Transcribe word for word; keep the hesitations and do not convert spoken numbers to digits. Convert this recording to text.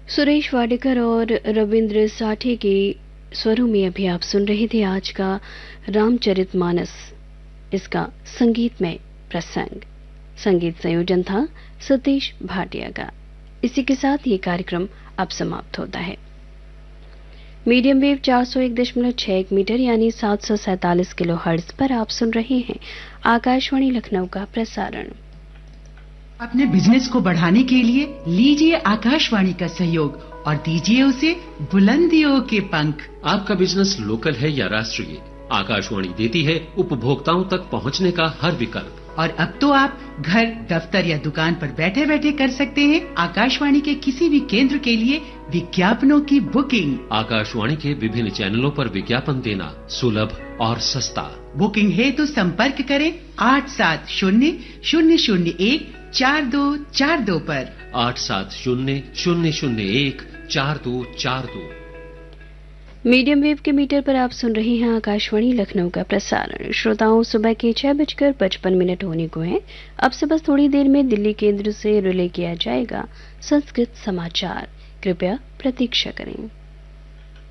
सुरेश वाडेकर और रविंद्र साठे के स्वरों में अभी आप सुन रहे थे आज का रामचरितमानस, इसका संगीतमय प्रसंग। संगीत संयोजन था सतीश भाटिया का। इसी के साथ ये कार्यक्रम अब समाप्त होता है। मीडियम वेव चार सौ एक दशमलव छह एक मीटर यानी सात सौ सैतालीस किलो हर्ट्ज पर आप सुन रहे हैं आकाशवाणी लखनऊ का प्रसारण। अपने बिजनेस को बढ़ाने के लिए लीजिए आकाशवाणी का सहयोग और दीजिए उसे बुलंदियों के पंख। आपका बिजनेस लोकल है या राष्ट्रीय, आकाशवाणी देती है उपभोक्ताओं तक पहुंचने का हर विकल्प। और अब तो आप घर, दफ्तर या दुकान पर बैठे बैठे कर सकते हैं आकाशवाणी के किसी भी केंद्र के लिए विज्ञापनों की बुकिंग। आकाशवाणी के विभिन्न चैनलों पर विज्ञापन देना सुलभ और सस्ता। बुकिंग है तो संपर्क करें आठ सात शून्य शून्य शून्य एक चार दो चार दो पर। आठ सात शून्य शून्य शून्य एक चार दो चार दो। मीडियम वेव के मीटर पर आप सुन रहे हैं आकाशवाणी लखनऊ का प्रसारण। श्रोताओं, सुबह के छह बजकर पचपन मिनट होने को हैं। अब से बस थोड़ी देर में दिल्ली केंद्र से रिले किया जाएगा संस्कृत समाचार। कृपया प्रतीक्षा करें।